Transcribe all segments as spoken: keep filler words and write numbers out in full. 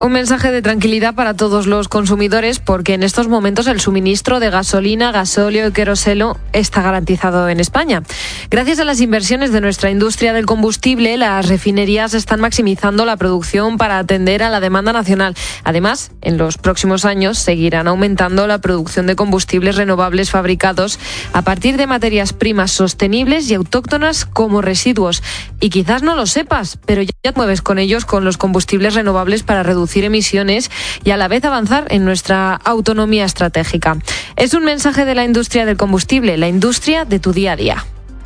Un mensaje de tranquilidad para todos los consumidores porque en estos momentos el suministro de gasolina, gasóleo y queroseno está garantizado en España. Gracias a las inversiones de nuestra industria del combustible, las refinerías están maximizando la producción para atender a la demanda nacional. Además, en los próximos años seguirán aumentando la producción de combustibles renovables fabricados a partir de materias primas sostenibles y autóctonas como residuos. Y quizás no lo sepas, pero ya te mueves con ellos con los combustibles renovables para reducir emisiones y a la vez avanzar en nuestra autonomía estratégica. Es un mensaje de la industria del combustible, la industria de tu día a día.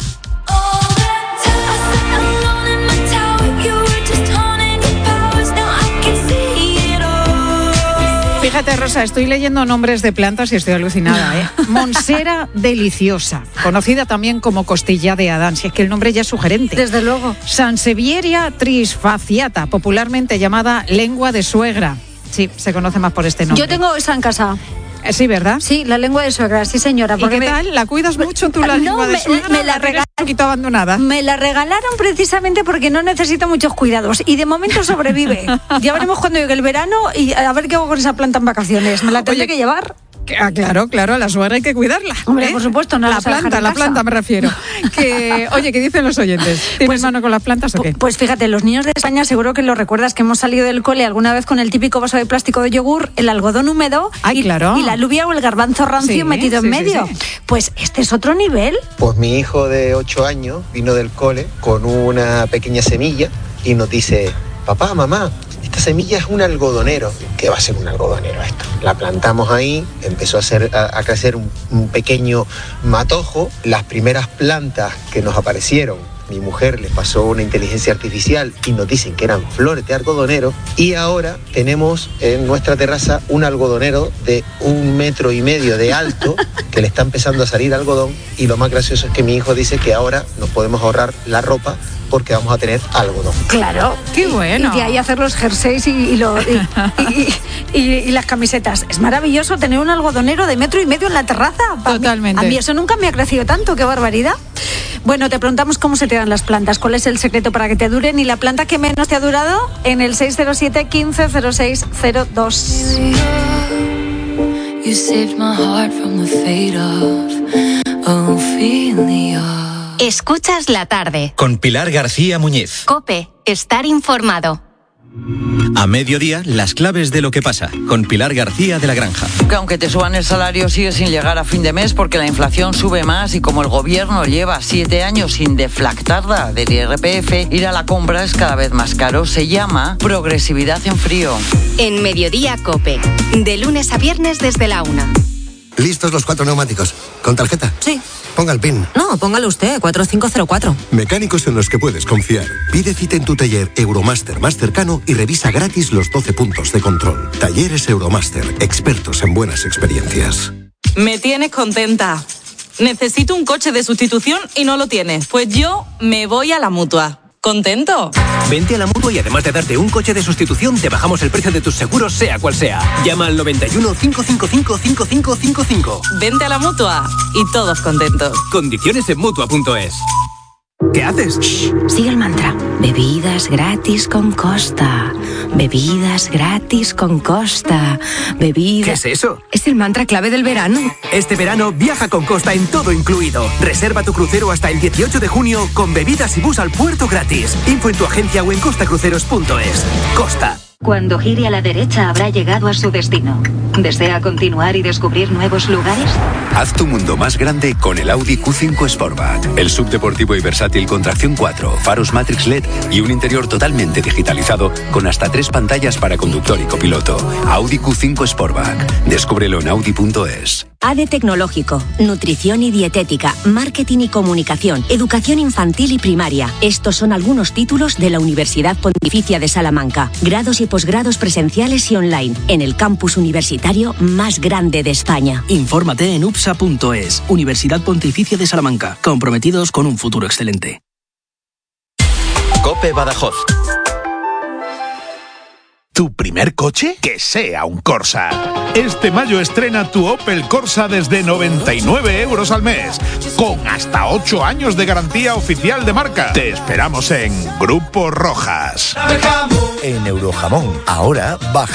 Fíjate, Rosa, estoy leyendo nombres de plantas y estoy alucinada, ¿eh? Monstera deliciosa, conocida también como costilla de Adán, si es que el nombre ya es sugerente. Desde luego. Sansevieria trisfaciata, popularmente llamada lengua de suegra. Sí, se conoce más por este nombre. Yo tengo esa en casa. Sí, ¿verdad? Sí, la lengua de suegra, sí señora. ¿Y qué me... tal? ¿La cuidas mucho tú la no, lengua de me, suegra? Me la, la rega... un poquito abandonada. Me la regalaron precisamente porque no necesito muchos cuidados y de momento sobrevive. Ya veremos cuando llegue el verano y a ver qué hago con esa planta en vacaciones. ¿Me la tendré Oye, que llevar? Ah, claro, claro, a la suegra hay que cuidarla. Hombre, ¿eh? por supuesto, no la planta, la planta me refiero. Que, oye, ¿qué dicen los oyentes? ¿Tienes pues, mano con las plantas o qué? Pues fíjate, los niños de España seguro que lo recuerdas que hemos salido del cole alguna vez con el típico vaso de plástico de yogur, el algodón húmedo Ay, y, claro. y la alubia o el garbanzo rancio sí, metido sí, en medio. Sí, sí. Pues este es otro nivel. Pues mi hijo de ocho años vino del cole con una pequeña semilla y nos dice: papá, mamá, esta semilla es un algodonero. ¿Qué va a ser un algodonero esto? La plantamos ahí, empezó a, hacer, a, a crecer un, un pequeño matojo. Las primeras plantas que nos aparecieron, mi mujer les pasó una inteligencia artificial y nos dicen que eran flores de algodonero. Y ahora tenemos en nuestra terraza un algodonero de un metro y medio de alto que le está empezando a salir algodón. Y lo más gracioso es que mi hijo dice que ahora nos podemos ahorrar la ropa porque vamos a tener algodón. Claro. ¡Qué bueno! Y de ahí hacer los jerseys y, y, lo, y, y, y, y las camisetas. Es maravilloso tener un algodonero de metro y medio en la terraza. Totalmente. A mí, a mí eso nunca me ha crecido tanto, qué barbaridad. Bueno, te preguntamos cómo se te dan las plantas, cuál es el secreto para que te duren y la planta que menos te ha durado en el seis cero siete, quince, cero seis cero dos. You saved my heart from the fate of Ophelia. Escuchas la tarde. Con Pilar García Muñiz. COPE. Estar informado. A mediodía, las claves de lo que pasa, con Pilar García de la Granja. Que aunque te suban el salario, sigue sin llegar a fin de mes porque la inflación sube más y como el gobierno lleva siete años sin deflactarla del I R P F, ir a la compra es cada vez más caro. Se llama progresividad en frío. En Mediodía COPE. De lunes a viernes desde la una. ¿Listos los cuatro neumáticos? ¿Con tarjeta? Sí. Ponga el PIN. No, póngalo usted, cuatro cinco cero cuatro. Mecánicos en los que puedes confiar. Pide cita en tu taller Euromaster más cercano y revisa gratis los doce puntos de control. Talleres Euromaster, expertos en buenas experiencias. Me tienes contenta. Necesito un coche de sustitución y no lo tienes. Pues yo me voy a la Mutua. ¿Contento? Vente a la Mutua y además de darte un coche de sustitución, te bajamos el precio de tus seguros, sea cual sea. Llama al noventa y uno, cinco cinco cinco, cinco cinco cinco cinco. Vente a la Mutua y todos contentos. Condiciones en Mutua punto es. ¿Qué haces? Shh, sigue el mantra. Bebidas gratis con Costa. Bebidas gratis con Costa. Bebidas... ¿Qué es eso? Es el mantra clave del verano. Este verano viaja con Costa en todo incluido. Reserva tu crucero hasta el dieciocho de junio con bebidas y bus al puerto gratis. Info en tu agencia o en costa cruceros punto es. Costa. Cuando gire a la derecha habrá llegado a su destino. ¿Desea continuar y descubrir nuevos lugares? Haz tu mundo más grande con el Audi Q cinco Sportback. El subdeportivo y versátil con tracción cuatro, faros Matrix L E D y un interior totalmente digitalizado con hasta tres pantallas para conductor y copiloto. Audi Q cinco Sportback. Descúbrelo en audi punto es. A D E Tecnológico, nutrición y dietética, marketing y comunicación, educación infantil y primaria. Estos son algunos títulos de la Universidad Pontificia de Salamanca. Grados y posgrados presenciales y online, en el campus universitario más grande de España. Infórmate en upsa punto es. Universidad Pontificia de Salamanca. Comprometidos con un futuro excelente. COPE Badajoz. ¿Tu primer coche? Que sea un Corsa. Este mayo estrena tu Opel Corsa desde noventa y nueve euros al mes, con hasta ocho años de garantía oficial de marca. Te esperamos en Grupo Rojas. en Eurojamón. Ahora baja